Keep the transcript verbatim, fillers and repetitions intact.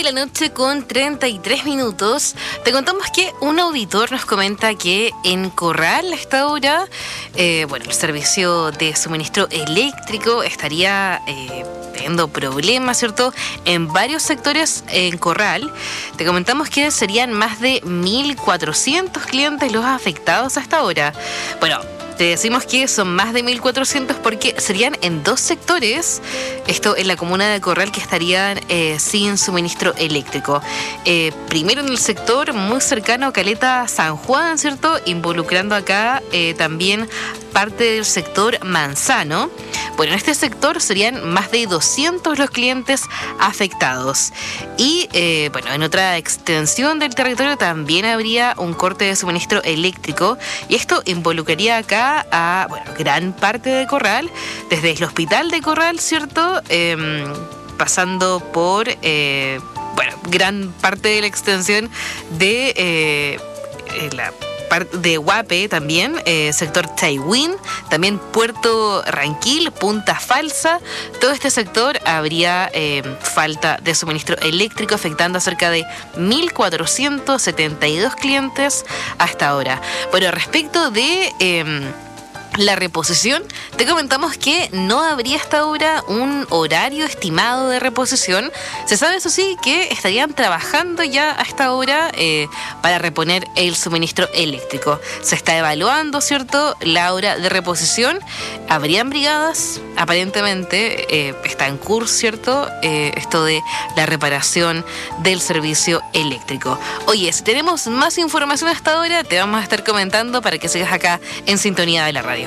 de la noche con treinta y tres minutos. Te contamos que un auditor nos comenta que en Corral a esta hora, eh, bueno, el servicio de suministro eléctrico estaría eh, teniendo problemas, ¿cierto? En varios sectores en Corral. Te comentamos que serían más de mil cuatrocientos clientes los afectados hasta ahora. Bueno, te decimos que son más de mil cuatrocientos porque serían en dos sectores, esto en la comuna de Corral, que estarían eh, sin suministro eléctrico. Eh, primero en el sector muy cercano a Caleta San Juan, ¿cierto? Involucrando acá eh, también parte del sector Manzano. Bueno, en este sector serían más de doscientos los clientes afectados. Y, eh, bueno, en otra extensión del territorio también habría un corte de suministro eléctrico. Y esto involucraría acá a, bueno, gran parte de Corral, desde el hospital de Corral, ¿cierto? Eh, pasando por, eh, bueno, gran parte de la extensión de eh, la de Guape también, eh, sector Chaiwin, también Puerto Ranquil, Punta Falsa. Todo este sector habría eh, falta de suministro eléctrico, afectando a cerca de mil cuatrocientos setenta y dos clientes hasta ahora. Bueno, respecto de Eh, la reposición, te comentamos que no habría hasta ahora un horario estimado de reposición. Se sabe, eso sí, que estarían trabajando ya a esta hora eh, para reponer el suministro eléctrico. Se está evaluando, ¿cierto?, la hora de reposición. Habrían brigadas, aparentemente eh, está en curso, ¿cierto?, eh, esto de la reparación del servicio eléctrico. Oye, si tenemos más información hasta ahora, te vamos a estar comentando para que sigas acá en sintonía de la radio.